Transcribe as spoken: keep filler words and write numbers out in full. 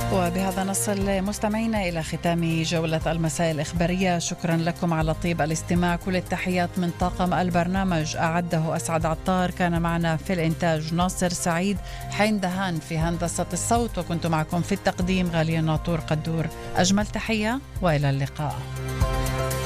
وبهذا نصل مستمعينا إلى ختام جولة المساء الإخبارية. شكرا لكم على طيب الاستماع. كل التحيات من طاقم البرنامج، أعده أسعد عطار، كان معنا في الإنتاج ناصر سعيد، حين دهان في هندسة الصوت، وكنت معكم في التقديم غالية ناطور قدور. أجمل تحية وإلى اللقاء.